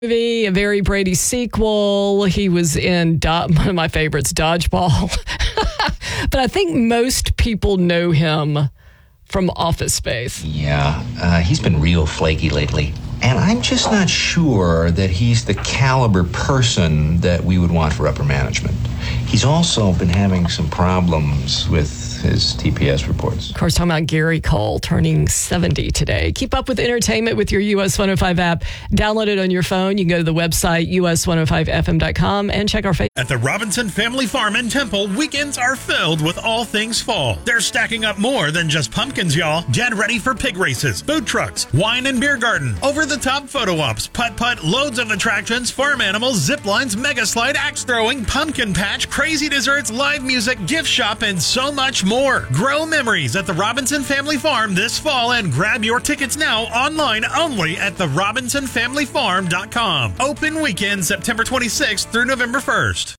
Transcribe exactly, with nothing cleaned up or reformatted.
movie, a Very Brady sequel. He was in Do- one of my favorites, Dodgeball. But I think most people know him from Office Space. Yeah, uh, he's been real flaky lately. And I'm just not sure that he's the caliber person that we would want for upper management. He's also been having some problems with his T P S reports. Of course, talking about Gary Cole turning seventy today. Keep up with entertainment with your U S one oh five app. Download it on your phone. You can go to the website, U S one oh five F M dot com, and check our Facebook. At the Robinson Family Farm in Temple, weekends are filled with all things fall. They're stacking up more than just pumpkins, y'all. Get ready for pig races, food trucks, wine and beer garden, over-the-top photo ops, putt-putt, loads of attractions, farm animals, zip lines, mega slide, axe throwing, pumpkin patch, crazy desserts, live music, gift shop, and so much more. More. Grow memories at the Robinson Family Farm this fall and grab your tickets now online only at the robinson family farm dot com. Open weekend September twenty-sixth through November first.